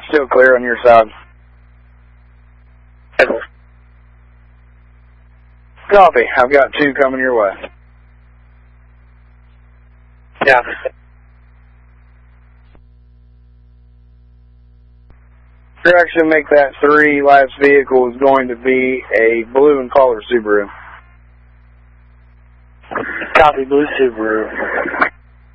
Still clear on your side. Copy. I've got 2 coming your way. Yeah. Direction, make that 3. Last vehicle is going to be a blue and color Subaru. Copy, blue Subaru.